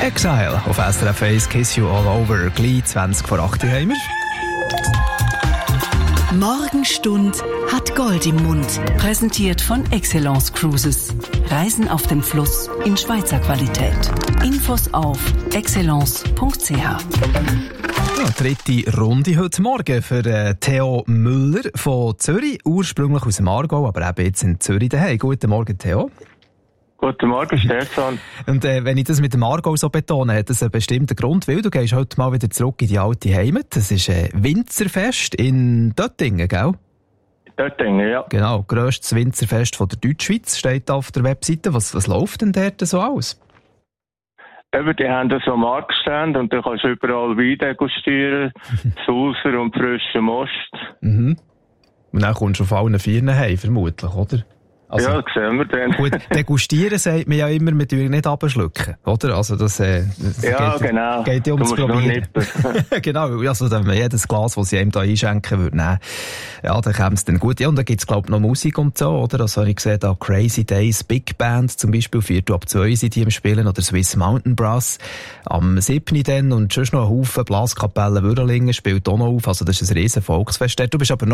Exile auf SRF 1, Kiss You All Over, gleich 20 vor 8 Uhr haben wir. Morgenstund hat Gold im Mund. Präsentiert von Excellence Cruises. Reisen auf dem Fluss in Schweizer Qualität. Infos auf excellence.ch. Ja, dritte Runde heute Morgen für Theo Müller von Zürich. Ursprünglich aus dem Aargau, aber eben jetzt in Zürich daheim. Guten Morgen, Theo. Guten Morgen, Stefan. Und wenn ich das mit dem Aargau so betone, hat das einen bestimmten Grund, weil du gehst heute mal wieder zurück in die alte Heimat. Das ist ein Winzerfest in Döttingen, gell? Döttingen, ja. Genau, grösstes Winzerfest von der Deutschschweiz, steht auf der Webseite. Was läuft denn dort so aus? Eben, die haben so Marktstände und da kannst du überall Wein degustieren, Sauser und frischen Most. Mhm. Und dann kommst du auf allen Vieren heim, vermutlich, oder? Also, ja, sehen wir dann. Gut, degustieren sagt man ja immer, wir dürfen nicht abschlucken, oder? Also das ja, geht, genau. Geht ja ums Probieren. Genau, also wenn man jedes Glas, das sie einem da einschenken würde, nehmen, ja, dann käme es dann gut. Ja, und da gibt es, glaube ich, noch Musik und so, oder? Also habe ich gesehen, da Crazy Days, Big Band zum Beispiel, 4:02 sind die im Spielen, oder Swiss Mountain Brass. Am 7. dann und schon noch ein Haufen Blaskapelle Würrlingen spielt auch noch auf, also das ist ein riesen Volksfest. Du bist aber noch